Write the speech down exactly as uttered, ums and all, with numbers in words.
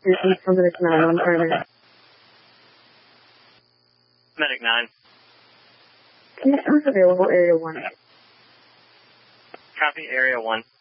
Medic nine on primary. Medic nine. Who's available, area one? Copy, area one.